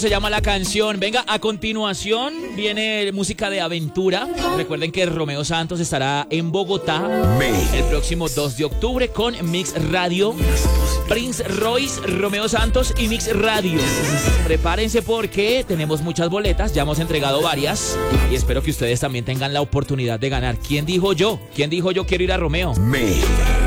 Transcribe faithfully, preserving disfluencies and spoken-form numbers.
Se llama la canción. Venga, a continuación viene música de aventura. Recuerden que Romeo Santos estará en Bogotá el próximo dos de octubre con Mix Radio. Prince Royce, Romeo Santos y Mix Radio. Prepárense porque tenemos muchas boletas, ya hemos entregado varias y espero que ustedes también tengan la oportunidad de ganar. ¿Quién dijo yo? ¿Quién dijo yo quiero ir a Romeo? Me.